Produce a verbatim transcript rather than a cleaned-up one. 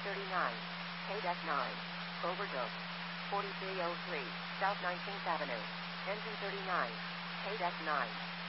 thirty-nine, K D E C nine, overdose. forty-three oh three, South nineteenth Avenue, engine thirty-nine, K D E C nine.